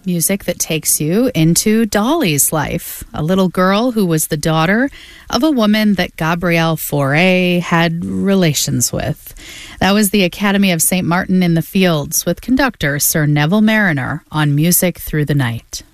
Music that takes you into Dolly's life, a little girl who was the daughter of a woman that Gabrielle Fauré had relations with. That was the Academy of St. Martin in the Fields with conductor Sir Neville Mariner on Music Through the Night.